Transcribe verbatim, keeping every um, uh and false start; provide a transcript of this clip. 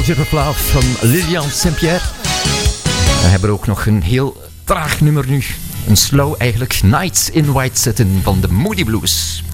Soldier of Love van Lilian Saint-Pierre. We hebben ook nog een heel traag nummer nu. Een slow eigenlijk. Nights in White Satin van de Moody Blues.